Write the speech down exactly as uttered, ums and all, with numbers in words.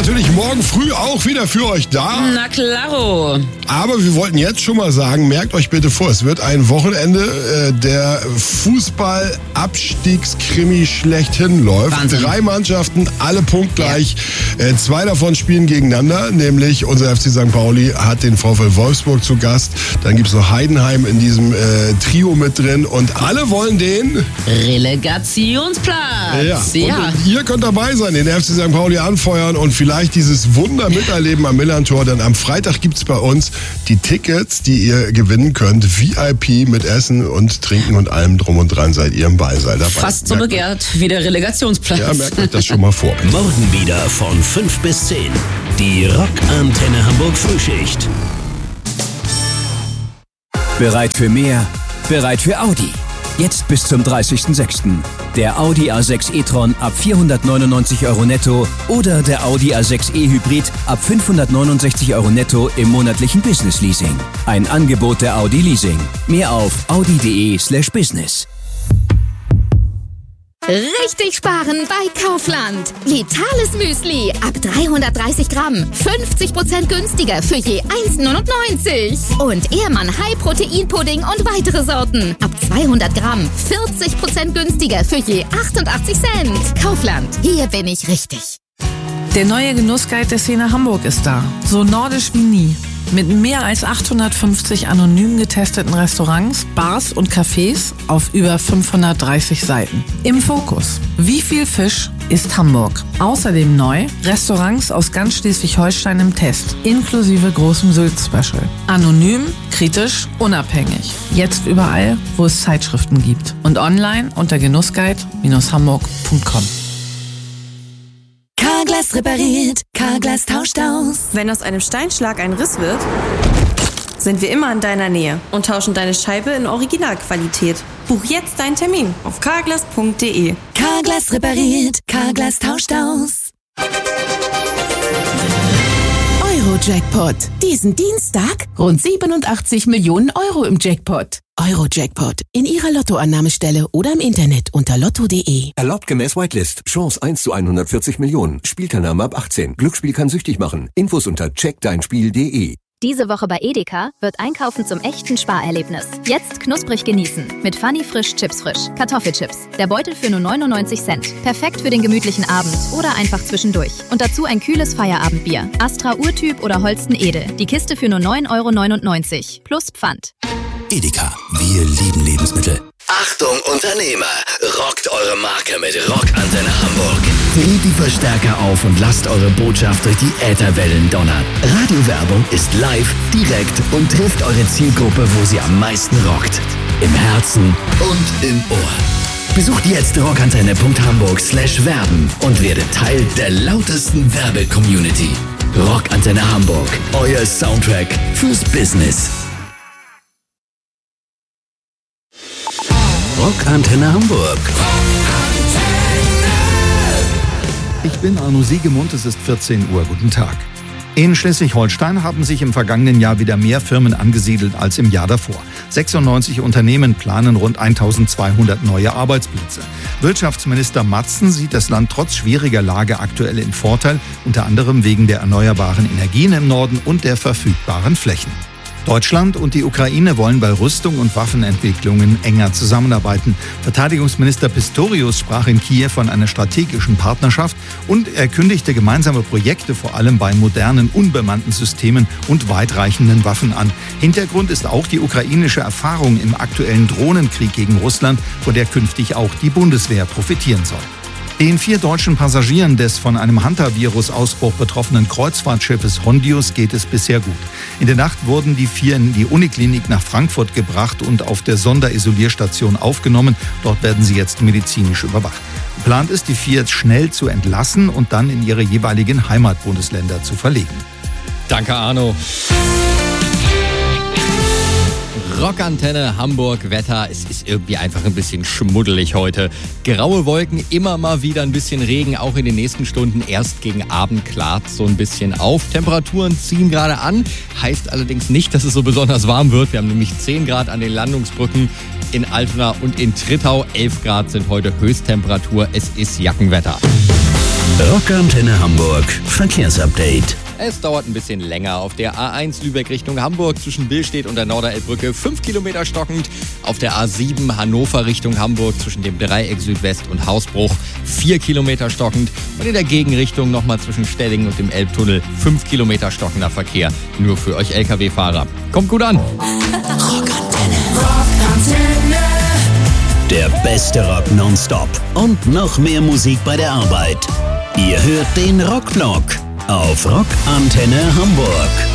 natürlich morgen früh auch wieder für euch da. Na klaro. Aber wir wollten jetzt schon mal sagen, merkt euch bitte vor, es wird ein Wochenende, äh, der Fußball-Abstiegskrimi schlechthin läuft. Wahnsinn. Drei Mannschaften, alle punktgleich. Ja. Äh, zwei davon spielen gegeneinander, nämlich unser F C Sankt Pauli hat den VfL Wolfsburg zu Gast. Dann gibt's noch Heidenheim in diesem äh, Trio mit drin und alle wollen den Relegationsplatz. Ja. ja. Und ihr könnt dabei sein, den F C Sankt Pauli anfeuern und vielleicht dieses Wunder miterleben am Millantor. Denn am Freitag gibt's bei uns die Tickets, die ihr gewinnen könnt. V I P mit Essen und Trinken und allem drum und dran seid ihr im Beiseil dabei. Fast so begehrt wie der Relegationsplatz. Ja, merkt euch das schon mal vor. Morgen wieder von fünf bis zehn. Die Rockantenne Hamburg Frühschicht. Bereit für mehr? Bereit für Audi. Jetzt bis zum dreißigsten sechsten Der Audi A sechs e-tron ab vierhundertneunundneunzig Euro netto oder der Audi A sechs e-Hybrid ab fünfhundertneunundsechzig Euro netto im monatlichen Business Leasing. Ein Angebot der Audi Leasing. Mehr auf audi.de slash business. Richtig sparen bei Kaufland. Vitales Müsli ab dreihundertdreißig Gramm. fünfzig Prozent günstiger für je eins neunundneunzig. Und Ehrmann High Protein Pudding und weitere Sorten. Ab zweihundert Gramm. vierzig Prozent günstiger für je achtundachtzig Cent. Kaufland. Hier bin ich richtig. Der neue Genussguide der Szene Hamburg ist da. So nordisch wie nie. Mit mehr als achthundertfünfzig anonym getesteten Restaurants, Bars und Cafés auf über fünfhundertdreißig Seiten. Im Fokus: Wie viel Fisch ist Hamburg? Außerdem neu: Restaurants aus ganz Schleswig-Holstein im Test, inklusive großem Sylt-Special. Anonym, kritisch, unabhängig. Jetzt überall, wo es Zeitschriften gibt. Und online unter genussguide Bindestrich hamburg Punkt com. Carglass repariert, Carglass tauscht aus. Wenn aus einem Steinschlag ein Riss wird, sind wir immer in deiner Nähe und tauschen deine Scheibe in Originalqualität. Buch jetzt deinen Termin auf carglass punkt de. Carglass repariert, Carglass tauscht aus. Euro-Jackpot. Diesen Dienstag rund siebenundachtzig Millionen Euro im Jackpot. Euro-Jackpot. In Ihrer Lottoannahmestelle oder im Internet unter lotto punkt de. Erlaubt gemäß Whitelist. Chance eins zu hundertvierzig Millionen. Spielteilnahme ab achtzehn. Glücksspiel kann süchtig machen. Infos unter check dein spiel punkt de. Diese Woche bei Edeka wird Einkaufen zum echten Sparerlebnis. Jetzt knusprig genießen. Mit Funny Frisch Chips Frisch. Kartoffelchips. Der Beutel für nur neunundneunzig Cent. Perfekt für den gemütlichen Abend oder einfach zwischendurch. Und dazu ein kühles Feierabendbier. Astra Urtyp oder Holsten Edel. Die Kiste für nur neun Euro neunundneunzig. Plus Pfand. Edeka. Wir lieben Lebensmittel. Achtung Unternehmer! Rockt eure Marke mit Rockantenne Hamburg. Dreht die Verstärker auf und lasst eure Botschaft durch die Ätherwellen donnern. Radiowerbung ist live, direkt und trifft eure Zielgruppe, wo sie am meisten rockt. Im Herzen und im Ohr. Besucht jetzt rockantenne Punkt hamburg slash werben und werdet Teil der lautesten Werbe-Community. Rockantenne Hamburg, euer Soundtrack fürs Business. Rockantenne Hamburg. Ich bin Arno Siegemund, es ist vierzehn Uhr. Guten Tag. In Schleswig-Holstein haben sich im vergangenen Jahr wieder mehr Firmen angesiedelt als im Jahr davor. sechsundneunzig Unternehmen planen rund eintausendzweihundert neue Arbeitsplätze. Wirtschaftsminister Matzen sieht das Land trotz schwieriger Lage aktuell im Vorteil, unter anderem wegen der erneuerbaren Energien im Norden und der verfügbaren Flächen. Deutschland und die Ukraine wollen bei Rüstung und Waffenentwicklungen enger zusammenarbeiten. Verteidigungsminister Pistorius sprach in Kiew von einer strategischen Partnerschaft und er kündigte gemeinsame Projekte vor allem bei modernen, unbemannten Systemen und weitreichenden Waffen an. Hintergrund ist auch die ukrainische Erfahrung im aktuellen Drohnenkrieg gegen Russland, von der künftig auch die Bundeswehr profitieren soll. Den vier deutschen Passagieren des von einem Hantavirus-Ausbruch betroffenen Kreuzfahrtschiffes Hondius geht es bisher gut. In der Nacht wurden die vier in die Uniklinik nach Frankfurt gebracht und auf der Sonderisolierstation aufgenommen. Dort werden sie jetzt medizinisch überwacht. Geplant ist, die vier schnell zu entlassen und dann in ihre jeweiligen Heimatbundesländer zu verlegen. Danke, Arno. Rockantenne Hamburg, Wetter, es ist irgendwie einfach ein bisschen schmuddelig heute. Graue Wolken, immer mal wieder ein bisschen Regen, auch in den nächsten Stunden. Erst gegen Abend klart so ein bisschen auf. Temperaturen ziehen gerade an, heißt allerdings nicht, dass es so besonders warm wird. Wir haben nämlich zehn Grad an den Landungsbrücken in Altona und in Trittau. elf Grad sind heute Höchsttemperatur, es ist Jackenwetter. Rockantenne Hamburg Verkehrsupdate. Es dauert ein bisschen länger. Auf der A eins Lübeck Richtung Hamburg zwischen Billstedt und der Norderelbbrücke fünf Kilometer stockend. Auf der A sieben Hannover Richtung Hamburg zwischen dem Dreieck Südwest und Hausbruch vier Kilometer stockend. Und in der Gegenrichtung nochmal zwischen Stellingen und dem Elbtunnel fünf Kilometer stockender Verkehr. Nur für euch L K W-Fahrer. Kommt gut an. Rockantenne. Rockantenne. Der beste Rock nonstop. Und noch mehr Musik bei der Arbeit. Ihr hört den Rockblock auf Rockantenne Hamburg.